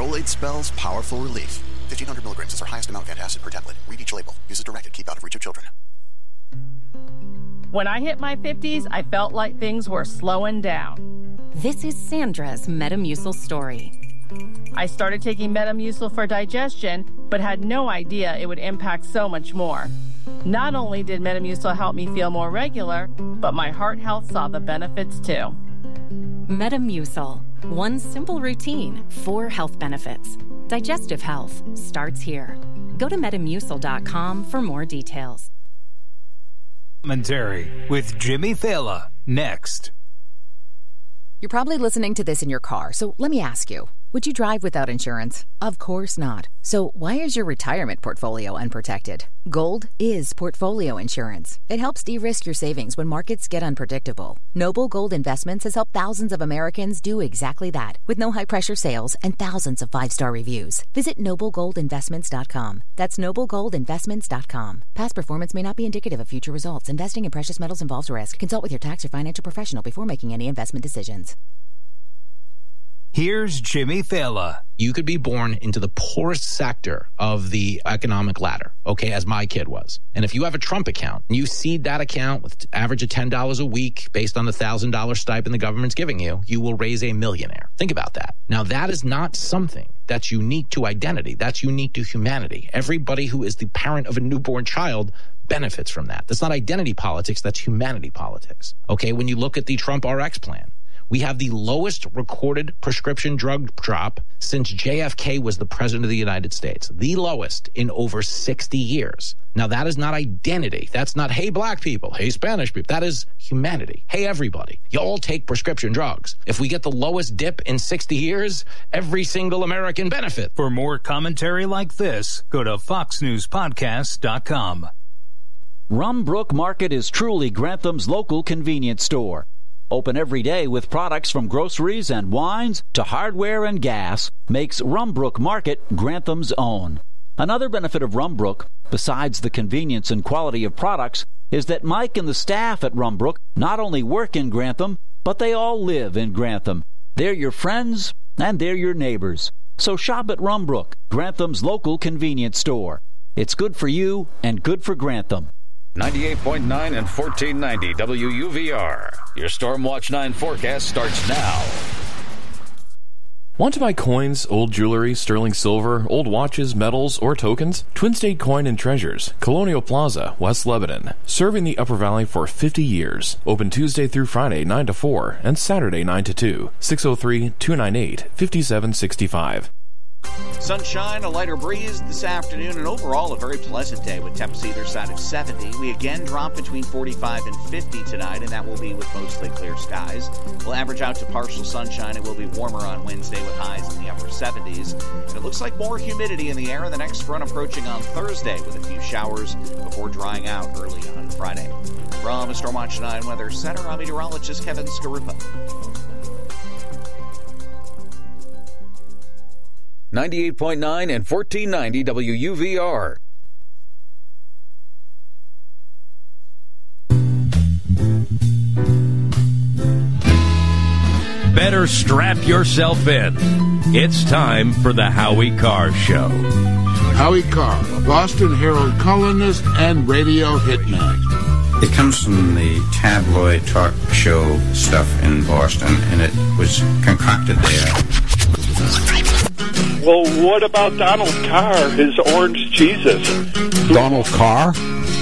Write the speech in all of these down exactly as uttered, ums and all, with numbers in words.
Rolaids spells powerful relief. fifteen hundred milligrams is our highest amount of antacid per tablet. Read each label. Use as directed. Keep out of reach of children. When I hit my fifties, I felt like things were slowing down. This is Sandra's Metamucil story. I started taking Metamucil for digestion, but had no idea it would impact so much more. Not only did Metamucil help me feel more regular, but my heart health saw the benefits too. Metamucil. One simple routine, four health benefits. Digestive health starts here. Go to metamucil dot com for more details. Commentary with Jimmy Fallon next. You're probably listening to this in your car, so let me ask you. Would you drive without insurance? Of course not. So why is your retirement portfolio unprotected? Gold is portfolio insurance. It helps de-risk your savings when markets get unpredictable. Noble Gold Investments has helped thousands of Americans do exactly that, with no high-pressure sales and thousands of five-star reviews. Visit noble gold investments dot com. That's noble gold investments dot com. Past performance may not be indicative of future results. Investing in precious metals involves risk. Consult with your tax or financial professional before making any investment decisions. Here's Jimmy Fallon. You could be born into the poorest sector of the economic ladder, okay, as my kid was. And if you have a Trump account, and you seed that account with average of ten dollars a week based on the one thousand dollars stipend the government's giving you, you will raise a millionaire. Think about that. Now, that is not something that's unique to identity. That's unique to humanity. Everybody who is the parent of a newborn child benefits from that. That's not identity politics. That's humanity politics. Okay, when you look at the Trump R X plan, we have the lowest recorded prescription drug drop since J F K was the president of the United States. The lowest in over sixty years. Now, that is not identity. That's not, hey, black people, hey, Spanish people. That is humanity. Hey, everybody, you all take prescription drugs. If we get the lowest dip in sixty years, every single American benefit. For more commentary like this, go to fox news podcast dot com. Rumbrook Market is truly Grantham's local convenience store. Open every day with products from groceries and wines to hardware and gas, makes Rumbrook Market Grantham's own. Another benefit of Rumbrook, besides the convenience and quality of products, is that Mike and the staff at Rumbrook not only work in Grantham, but they all live in Grantham. They're your friends and they're your neighbors. So shop at Rumbrook, Grantham's local convenience store. It's good for you and good for Grantham. ninety-eight point nine and fourteen ninety W U V R. Your Stormwatch nine forecast starts now. Want to buy coins, old jewelry, sterling silver, old watches, metals, or tokens? Twin State Coin and Treasures, Colonial Plaza, West Lebanon. Serving the Upper Valley for fifty years. Open Tuesday through Friday, nine to four, and Saturday, nine to two. six oh three, two nine eight, five seven six five. Sunshine, a lighter breeze this afternoon, and overall a very pleasant day with temps either side of seventy. We again drop between forty-five and fifty tonight, and that will be with mostly clear skies. We'll average out to partial sunshine. It will be warmer on Wednesday with highs in the upper seventies. And it looks like more humidity in the air, and the next front approaching on Thursday with a few showers before drying out early on Friday. From the Stormwatch nine Weather Center, I'm meteorologist Kevin Skarupa. ninety-eight point nine and fourteen ninety W U V R. Better strap yourself in. It's time for the Howie Carr Show. Howie Carr, a Boston Herald columnist and radio hitman. It comes from the tabloid talk show stuff in Boston, and it was concocted there. Well, what about Donald Carr, his orange Jesus? Donald Carr?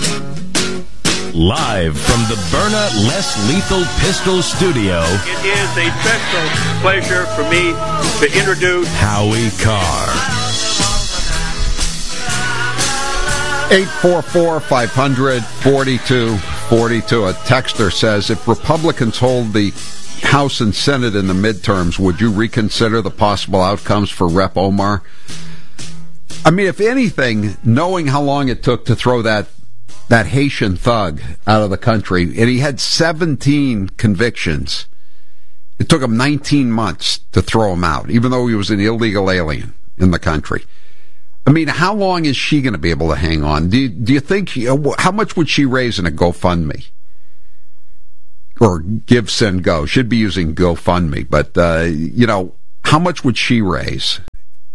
Live from the Byrna Less Lethal Pistol Studio. It is a special pleasure for me to introduce Howie Carr. eight four four, five hundred, forty-two forty-two. A texter says, if Republicans hold the House and Senate in the midterms, would you reconsider the possible outcomes for Rep Omar? I mean, if anything, knowing how long it took to throw that that Haitian thug out of the country, and he had seventeen convictions, it took him nineteen months to throw him out, even though he was an illegal alien in the country. I mean, how long is she going to be able to hang on? Do you, do you think, how much would she raise in a GoFundMe? Or Give, Send, Go. Should be using GoFundMe. But, uh, you know, how much would she raise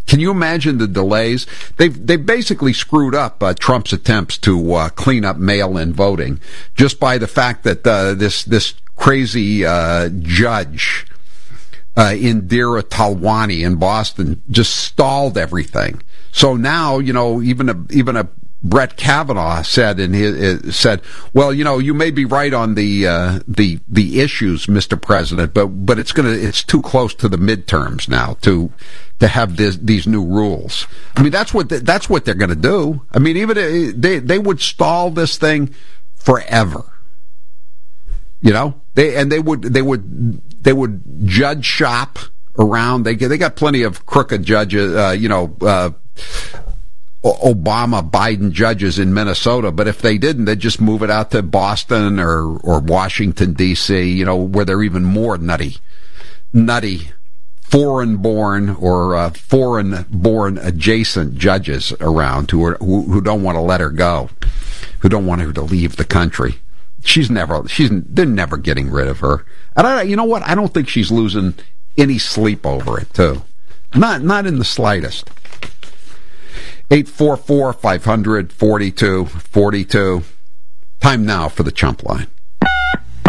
Can you imagine the delays? They've they've basically screwed up uh, Trump's attempts to uh, clean up mail-in voting just by the fact that uh, this this crazy uh, judge uh, Indira Talwani in Boston just stalled everything. So now, you know, even a even a Brett Kavanaugh said in his said, well, you know, you may be right on the uh, the the issues, Mister President, but but it's gonna it's too close to the midterms now to to have this, these new rules. I mean, that's what the, that's what they're going to do. I mean, even they they would stall this thing forever. You know, they and they would they would they would judge shop around. They they got plenty of crooked judges. Uh, you know. Uh, Obama, Biden judges in Minnesota, but if they didn't, they'd just move it out to Boston or, or Washington, D C, you know, where they're even more nutty, nutty, foreign-born or uh, foreign-born adjacent judges around who, are, who who don't want to let her go, who don't want her to leave the country. She's never, she's, they're never getting rid of her. And I, you know what? I don't think she's losing any sleep over it, too. Not, not in the slightest. eight four four, five hundred, forty-two forty-two. Time now for the Chump Line.